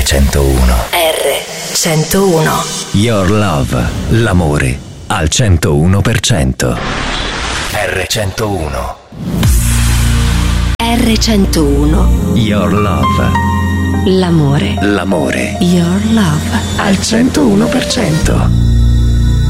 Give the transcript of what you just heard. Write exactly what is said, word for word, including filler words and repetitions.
centouno. R centouno. Your Love, l'amore al centouno per cento. R centouno. R centouno. Your Love, l'amore. l'amore Your Love al centouno per cento.